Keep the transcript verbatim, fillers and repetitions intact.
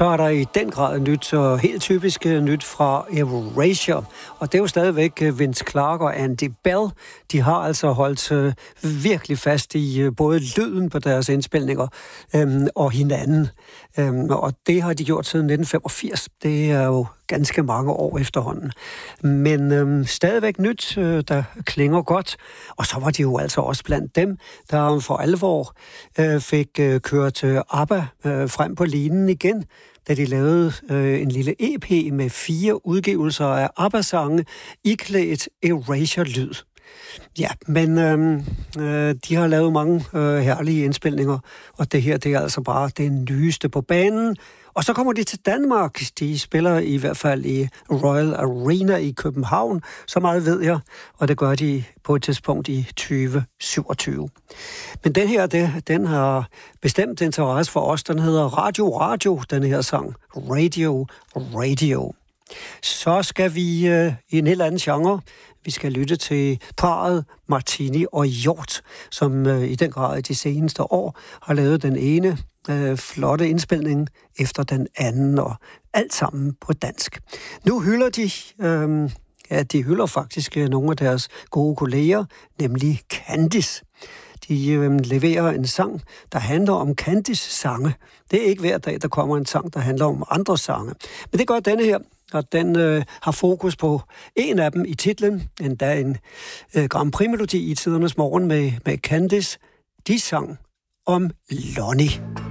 Så er der i den grad nyt, og helt typisk nyt fra Erasure. Og det er jo stadigvæk Vince Clarke og Andy Bell. De har altså holdt øh, virkelig fast i øh, både lyden på deres indspilninger øh, og hinanden. Øh, og det har de gjort siden nitten femogfirs. Det er jo ganske mange år efterhånden. Men øh, stadigvæk nyt, øh, der klinger godt. Og så var de jo altså også blandt dem, der for alvor øh, fik øh, kørt øh, ABBA øh, frem på linen igen, da de lavede øh, en lille E P med fire udgivelser af ABBA-sange iklædt Erasure-lyd. Ja, men øh, øh, de har lavet mange øh, herlige indspilninger, og det her, det er altså bare det nyeste på banen. Og så kommer de til Danmark. De spiller i hvert fald i Royal Arena i København, så meget ved jeg, og det gør de på et tidspunkt i tyve syvogtyve. Men den her, det, den har bestemt interesse for os. Den hedder Radio Radio, den her sang. Radio Radio. Så skal vi øh, i en helt anden genre. Vi skal lytte til parret Martini og Hjort, som øh, i den grad i de seneste år har lavet den ene øh, flotte indspilning efter den anden, og alt sammen på dansk. Nu hylder de, øh, ja, de hylder faktisk øh, nogle af deres gode kolleger, nemlig Candice. De øh, leverer en sang, der handler om Candice sange. Det er ikke hver dag, der kommer en sang, der handler om andre sange. Men det gør denne her, og den øh, har fokus på en af dem i titlen, endda en øh, Grand Prix-melodi i tidernes morgen med, med Candice. De sang om Lonnie.